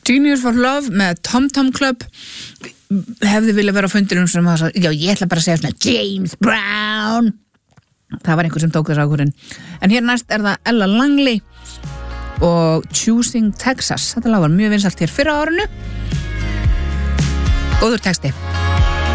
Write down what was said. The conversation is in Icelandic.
Genius for Love með Tom Tom Club hefði viljað vera á fundinum sem að, já, ég ætla bara að segja svona James Brown. Það var einhver sem tók þess ákvörðun. En hér næst er það Ella Langley og Choosing Texas. Þetta lag var mjög vinsælt hér fyrra árinu. Góður texti.